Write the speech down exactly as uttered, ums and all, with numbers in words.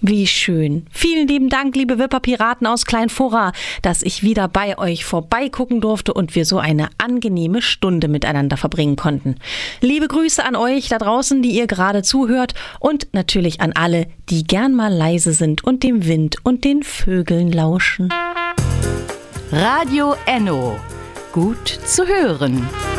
Wie schön. Vielen lieben Dank, liebe Wipper-Piraten aus Kleinfora, dass ich wieder bei euch vorbeigucken durfte und wir so eine angenehme Stunde miteinander verbringen konnten. Liebe Grüße an euch da draußen, die ihr gerade zuhört und natürlich an alle, die gern mal leise sind und dem Wind und den Vögeln lauschen. Radio Enno. Gut zu hören.